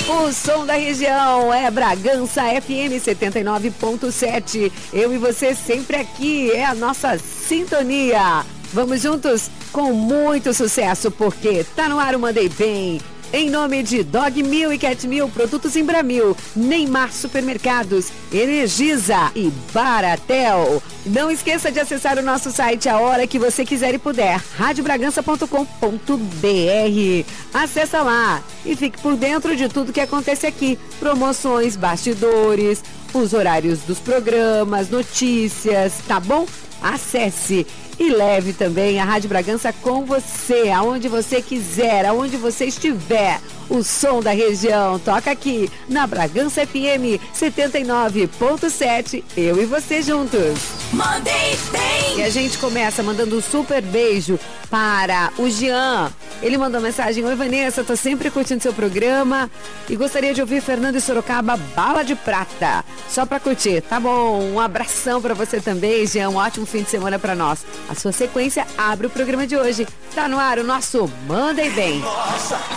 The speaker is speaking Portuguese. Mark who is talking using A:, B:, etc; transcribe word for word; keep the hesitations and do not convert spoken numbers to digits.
A: O som da região é Bragança F M setenta e nove ponto sete. Eu e você sempre aqui, é a nossa sintonia. Vamos juntos com muito sucesso, porque tá no ar o Mandei Bem. Em nome de Dog Mil e Cat Mil, produtos Embramil, Neymar Supermercados, Energisa e Baratel. Não esqueça de acessar o nosso site a hora que você quiser e puder, rádio bragança ponto com ponto b r. Acessa lá e fique por dentro de tudo que acontece aqui. Promoções, bastidores, os horários dos programas, notícias, tá bom? Acesse e leve também a Rádio Bragança com você, aonde você quiser, aonde você estiver. O som da região toca aqui na Bragança F M setenta e nove ponto sete. Eu e você juntos. Mandei bem. E a gente começa mandando um super beijo para o Jean. Ele mandou mensagem: oi Vanessa, tô sempre curtindo seu programa e gostaria de ouvir Fernando e Sorocaba, Bala de Prata. Só pra curtir, tá bom? Um abração pra você também, Jean. Um ótimo fim de semana pra nós. A sua sequência abre o programa de hoje. Tá no ar o nosso Mandei Bem. Nossa.